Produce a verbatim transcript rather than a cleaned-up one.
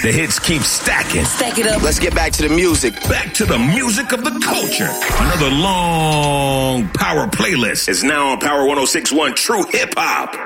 The hits keep stacking. Stack it up. Let's get back to the music. Back to the music of the culture. Another long power playlist is now on Power one oh six point one True Hip Hop.